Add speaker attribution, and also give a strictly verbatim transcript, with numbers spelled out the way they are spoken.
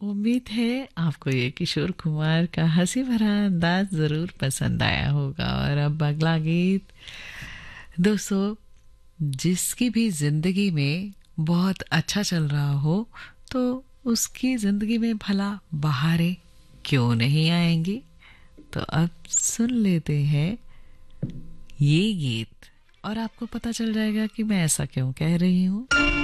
Speaker 1: उम्मीद है आपको ये किशोर कुमार का हंसी भरा अंदाज ज़रूर पसंद आया होगा। और अब अगला गीत, दोस्तों, जिसकी भी ज़िंदगी में बहुत अच्छा चल रहा हो तो उसकी ज़िंदगी में भला बहारें क्यों नहीं आएंगी। तो अब सुन लेते हैं ये गीत और आपको पता चल जाएगा कि मैं ऐसा क्यों कह रही हूँ।